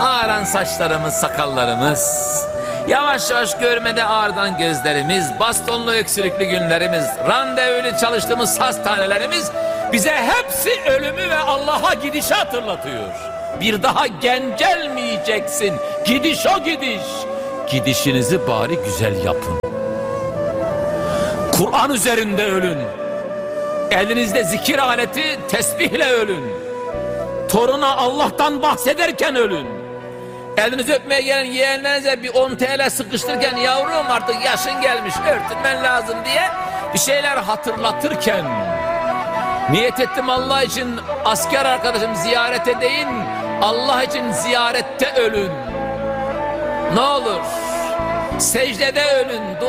Ağaran saçlarımız, sakallarımız, yavaş yavaş görmede ağrıdan gözlerimiz, bastonlu öksürüklü günlerimiz, randevulu çalıştığımız hastanelerimiz bize hepsi ölümü ve Allah'a gidişi hatırlatıyor. Bir daha gelmeyeceksin. Gidiş o gidiş. Gidişinizi bari güzel yapın. Kur'an üzerinde ölün. Elinizde zikir aleti tesbihle ölün. Toruna Allah'tan bahsederken ölün. Elinizi öpmeye gelen yeğenlerinize bir 10 TL sıkıştırırken, yavrum artık yaşın gelmiş örtünmen lazım diye bir şeyler hatırlatırken, niyet ettim Allah için asker arkadaşım ziyarete değil, Allah için ziyarette ölün. Ne olur secdede ölün.